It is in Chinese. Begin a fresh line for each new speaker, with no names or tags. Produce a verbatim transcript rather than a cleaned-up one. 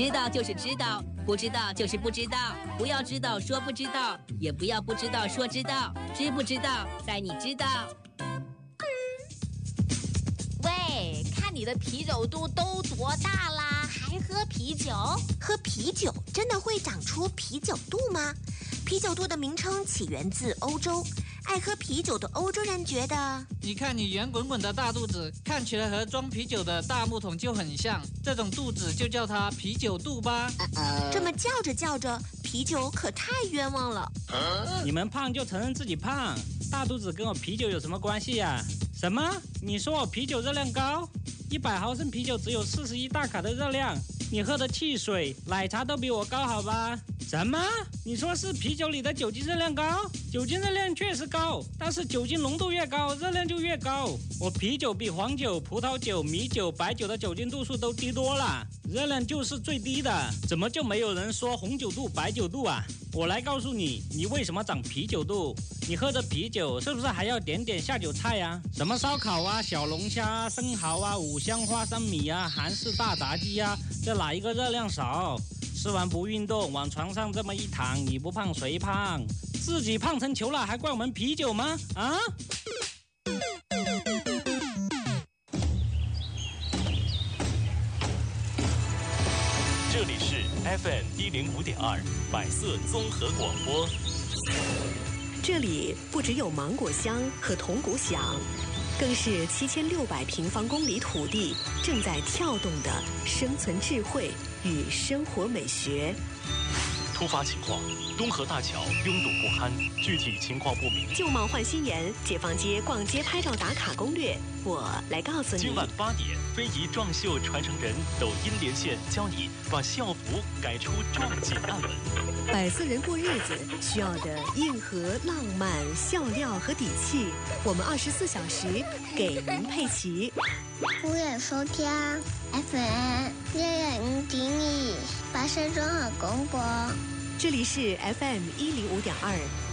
知道就是知道，不知道就是不知道。不要知道说不知道，也不要不知道说知道。知不知道，在你知道。
喂，看你的啤酒肚都多大啦，还喝啤酒？
喝啤酒真的会长出啤酒肚吗？啤酒肚的名称起源自欧洲，爱喝啤酒的欧洲人觉得，
你看你圆滚滚的大肚子，看起来和装啤酒的大木桶就很像，这种肚子就叫它啤酒肚吧。
这么叫着叫着，啤酒可太冤枉了。
你们胖就承认自己胖，大肚子跟我啤酒有什么关系呀？什么？你说我啤酒热量高？一百毫升啤酒只有四十一大卡的热量，你喝的汽水、奶茶都比我高，好吧？什么？你说是啤酒里的酒精热量高？酒精热量确实高，但是酒精浓度越高，热量就越高。我啤酒比黄酒、葡萄酒、米酒、白酒的酒精度数都低多了，热量就是最低的。怎么就没有人说红酒肚、白酒肚啊？我来告诉你，你为什么长啤酒肚？你喝的啤酒是不是还要点点下酒菜啊？什么烧烤啊、小龙虾啊、生蚝啊、五香花生米啊、韩式大炸鸡啊，这哪一个热量少？吃完不运动，往床上这么一躺，你不胖谁胖？自己胖成球了，还怪我们啤酒吗？啊？
这里是 F M 一零五点二百色综合广播。
这里不只有芒果香和铜鼓响，更是七千六百平方公里土地正在跳动的生存智慧与生活美学。
突发情况，东河大桥拥堵不堪，具体情况不明。
旧貌换新颜，解放街逛街拍照打卡攻略，我来告诉你。
今晚八点，非遗撞绣传承人抖音连线，教你把校服改出撞锦暗纹。
百色人过日子需要的硬核、浪漫、笑料和底气，我们二十四小时给您配齐。
欢迎收听 F M 一零五点二百色综合广播。
这里是 F M 一零五点二